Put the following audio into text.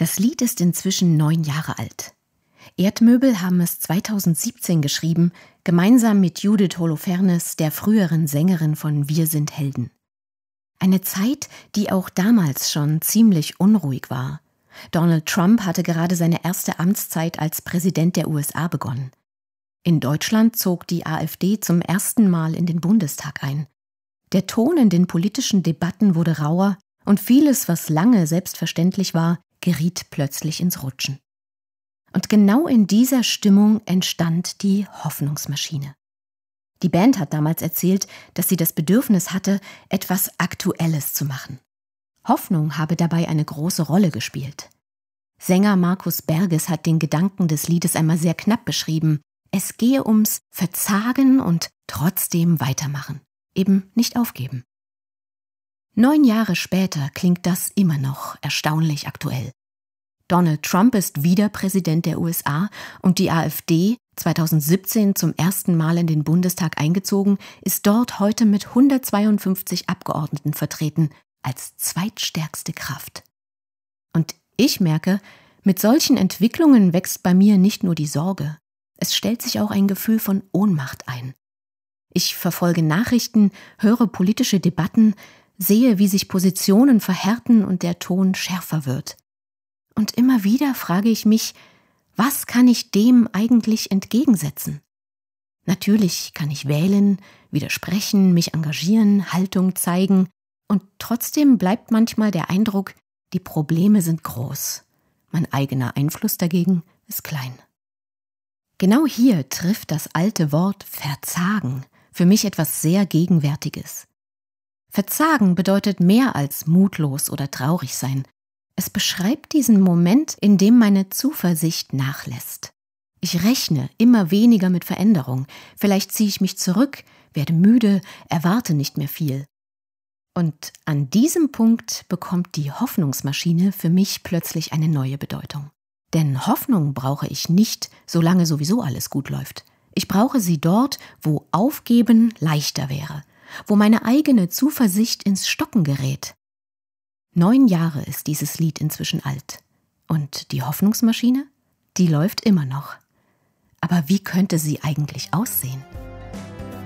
Das Lied ist inzwischen 9 Jahre alt. Erdmöbel haben es 2017 geschrieben, gemeinsam mit Judith Holofernes, der früheren Sängerin von Wir sind Helden. Eine Zeit, die auch damals schon ziemlich unruhig war. Donald Trump hatte gerade seine erste Amtszeit als Präsident der USA begonnen. In Deutschland zog die AfD zum ersten Mal in den Bundestag ein. Der Ton in den politischen Debatten wurde rauer und vieles, was lange selbstverständlich war, geriet plötzlich ins Rutschen. Und genau in dieser Stimmung entstand die Hoffnungsmaschine. Die Band hat damals erzählt, dass sie das Bedürfnis hatte, etwas Aktuelles zu machen. Hoffnung habe dabei eine große Rolle gespielt. Sänger Markus Berges hat den Gedanken des Liedes einmal sehr knapp beschrieben. Es gehe ums Verzagen und trotzdem weitermachen. Eben nicht aufgeben. 9 Jahre später klingt das immer noch erstaunlich aktuell. Donald Trump ist wieder Präsident der USA und die AfD, 2017 zum ersten Mal in den Bundestag eingezogen, ist dort heute mit 152 Abgeordneten vertreten, als zweitstärkste Kraft. Und ich merke, mit solchen Entwicklungen wächst bei mir nicht nur die Sorge, es stellt sich auch ein Gefühl von Ohnmacht ein. Ich verfolge Nachrichten, höre politische Debatten, sehe, wie sich Positionen verhärten und der Ton schärfer wird. Und immer wieder frage ich mich, was kann ich dem eigentlich entgegensetzen? Natürlich kann ich wählen, widersprechen, mich engagieren, Haltung zeigen, und trotzdem bleibt manchmal der Eindruck, die Probleme sind groß. Mein eigener Einfluss dagegen ist klein. Genau hier trifft das alte Wort Verzagen für mich etwas sehr Gegenwärtiges. Verzagen bedeutet mehr als mutlos oder traurig sein. Es beschreibt diesen Moment, in dem meine Zuversicht nachlässt. Ich rechne immer weniger mit Veränderung. Vielleicht ziehe ich mich zurück, werde müde, erwarte nicht mehr viel. Und an diesem Punkt bekommt die Hoffnungsmaschine für mich plötzlich eine neue Bedeutung. Denn Hoffnung brauche ich nicht, solange sowieso alles gut läuft. Ich brauche sie dort, wo Aufgeben leichter wäre, wo meine eigene Zuversicht ins Stocken gerät. 9 Jahre ist dieses Lied inzwischen alt. Und die Hoffnungsmaschine? Die läuft immer noch. Aber wie könnte sie eigentlich aussehen?